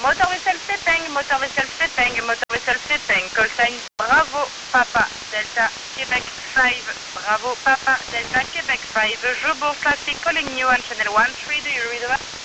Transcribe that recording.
Motor vessel Sepeng, motor vessel Sepeng, motor vessel Sepeng. Call sign Bravo Papa Delta Quebec 5. Bravo Papa Delta Quebec 5. Jobourg Classic calling you on channel 13. Do you read over?